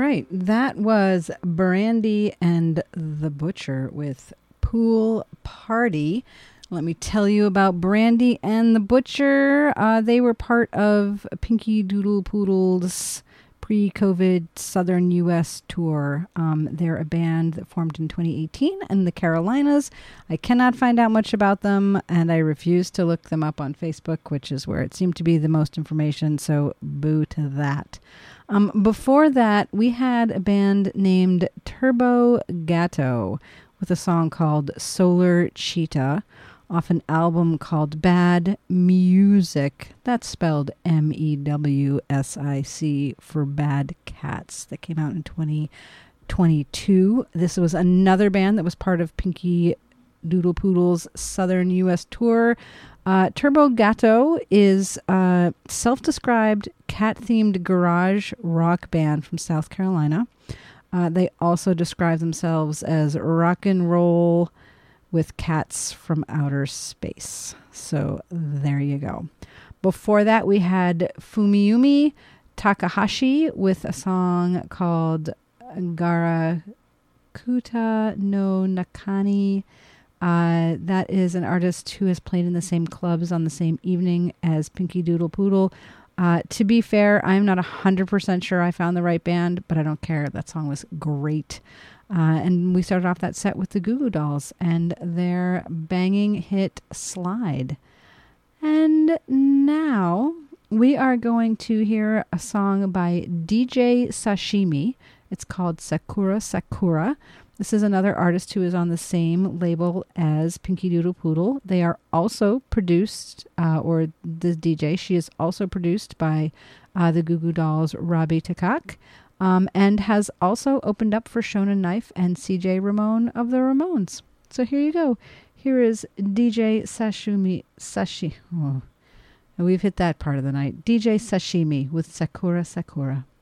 right. That was Brandy and the Butcher with Pool Party. Let me tell you about Brandy and the Butcher. They were part of Pinky Doodle Poodle's pre-COVID Southern U.S. tour. They're a band that formed in 2018 in the Carolinas. I cannot find out much about them, and I refuse to look them up on Facebook, which is where it seemed to be the most information, so boo to that. Before that, we had a band named Turbo Gatto with a song called Solar Cheetah off an album called Bad Music. That's spelled MEWSIC for Bad Cats. That came out in 2022. This was another band that was part of Pinky Doodle Poodle's Southern U.S. tour. Turbo Gatto is a self-described cat-themed garage rock band from South Carolina. They also describe themselves as rock and roll with cats from outer space. So there you go. Before that, we had Fumiumi Takahashi with a song called Garakuta no Nakani. That is an artist who has played in the same clubs on the same evening as Pinky Doodle Poodle. To be fair, I'm not 100% sure I found the right band, but I don't care. That song was great. And we started off that set with the Goo Goo Dolls and their banging hit Slide. And now we are going to hear a song by DJ Sashimi. It's called Sakura Sakura. This is another artist who is on the same label as Pinky Doodle Poodle. They are also produced, or the DJ, she is also produced by the Goo Goo Dolls' Robbie Takak. And has also opened up for Shonen Knife and CJ Ramone of the Ramones. So here you go. Here is DJ Sashimi. Oh, we've hit that part of the night. DJ Sashimi with Sakura Sakura.